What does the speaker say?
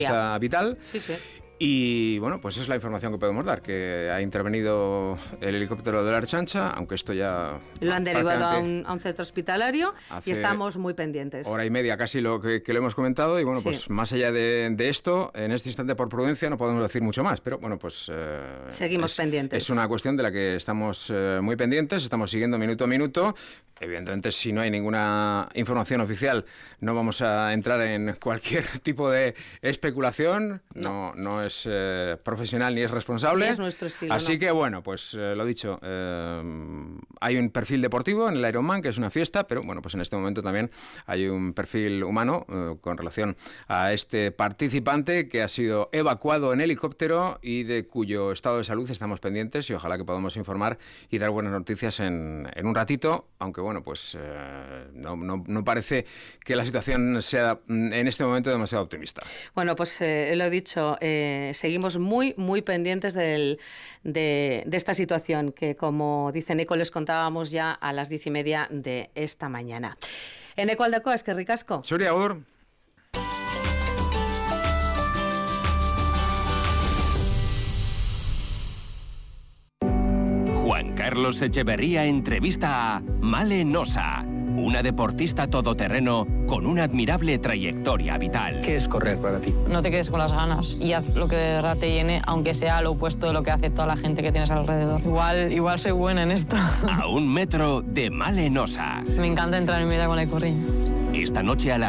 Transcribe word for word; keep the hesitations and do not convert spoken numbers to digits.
ya. Vital. Sí, sí. Y bueno, pues es la información que podemos dar, que ha intervenido el helicóptero de la Archancha, aunque esto ya... Lo han derivado a un, a un centro hospitalario y estamos muy pendientes. Hora y media casi lo que, que lo hemos comentado y bueno, sí. pues más allá de, de esto, en este instante por prudencia no podemos decir mucho más, pero bueno, pues... Eh, Seguimos es, pendientes. Es una cuestión de la que estamos eh, muy pendientes, estamos siguiendo minuto a minuto. Evidentemente, si no hay ninguna información oficial, no vamos a entrar en cualquier tipo de especulación, no, no, no es eh, profesional ni es responsable. Ni es nuestro estilo. Así no. que bueno, pues eh, lo dicho, eh, hay un perfil deportivo en el Ironman, que es una fiesta, pero bueno, pues en este momento también hay un perfil humano eh, con relación a este participante que ha sido evacuado en helicóptero y de cuyo estado de salud estamos pendientes y ojalá que podamos informar y dar buenas noticias en, en un ratito, aunque bueno, Bueno, pues eh, no, no, no parece que la situación sea en este momento demasiado optimista. Bueno, pues eh, lo he dicho, eh, seguimos muy, muy pendientes del, de, de esta situación que, como dice Nico, les contábamos ya a las diez y media de esta mañana. En Ecualdeko, es que ricasco. Zuri agur. Juan Carlos Echeverría entrevista a Male Nosa, una deportista todoterreno con una admirable trayectoria vital. ¿Qué es correr para ti? No te quedes con las ganas y haz lo que de verdad te llene, aunque sea lo opuesto de lo que hace toda la gente que tienes alrededor. Igual, igual soy buena en esto. A un metro de Male Nosa. Me encanta entrar en mi vida con la corrida. Esta noche a las